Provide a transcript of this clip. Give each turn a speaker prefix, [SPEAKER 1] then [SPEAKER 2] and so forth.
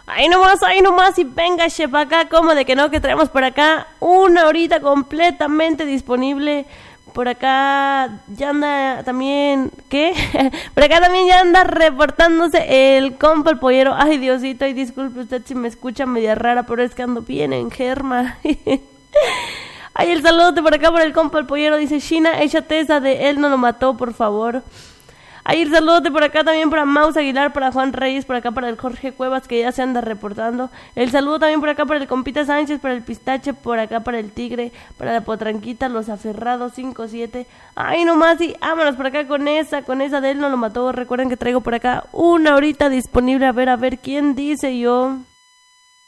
[SPEAKER 1] Ahí nomás, y venga, chef, acá, como de que no, que traemos por acá una horita completamente disponible. Por acá ya anda también, ¿qué? Por acá también ya anda reportándose el compa el pollero. Ay, Diosito, y disculpe usted si me escucha media rara, pero es que ando bien en germa. Ay, el saludo por acá por el compa el pollero, dice China, échate esa de él no lo mató, por favor. Ahí el saludote por acá también para Maus Aguilar, para Juan Reyes, por acá para el Jorge Cuevas que ya se anda reportando. El saludo también por acá para el Compita Sánchez, para el Pistache, por acá para el Tigre, para la Potranquita, los Aferrados 5-7. Ay, nomás y vámonos por acá con esa de él no lo mató. Recuerden que traigo por acá una horita disponible a ver quién dice yo.